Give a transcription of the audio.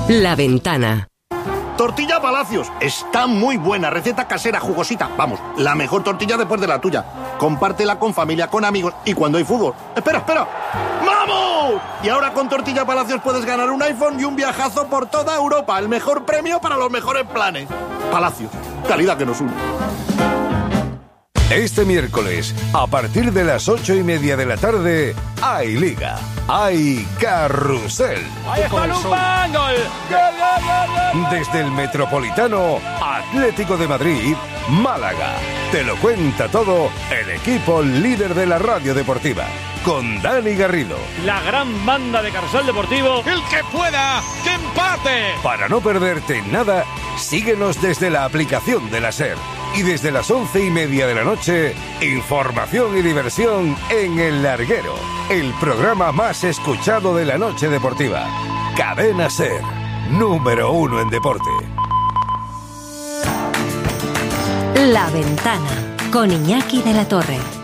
La Ventana. Tortilla Palacios, está muy buena, receta casera, jugosita. Vamos, la mejor tortilla después de la tuya. Compártela con familia, con amigos y cuando hay fútbol. ¡Espera! ¡Vamos! Y ahora con Tortilla Palacios puedes ganar un iPhone y un viajazo por toda Europa. El mejor premio para los mejores planes. Palacios, calidad que nos une. Este miércoles, a partir de las 8:30 de la tarde, hay Liga, hay Carrusel. ¡Ahí está Lupán! ¡Gol! Desde el Metropolitano, Atlético de Madrid, Málaga. Te lo cuenta todo el equipo líder de la radio deportiva, con Dani Garrido. La gran banda de Carrusel Deportivo. ¡El que pueda, que empate! Para no perderte nada, síguenos desde la aplicación de la SER. Y desde las 11:30 de la noche, información y diversión en El Larguero, el programa más escuchado de la noche deportiva. Cadena SER, número 1 en deporte. La Ventana, con Iñaki de la Torre.